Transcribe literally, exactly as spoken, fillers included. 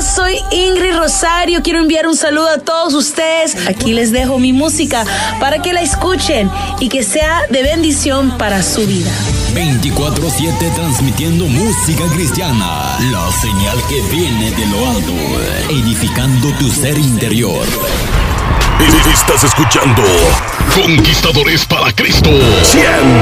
soy Ingrid Rosario. Quiero enviar un saludo a todos ustedes. Aquí les dejo mi música para que la escuchen y que sea de bendición para su vida. veinticuatro siete transmitiendo música cristiana. La señal que viene de lo alto, edificando tu ser interior. Estás escuchando Conquistadores para Cristo. cien.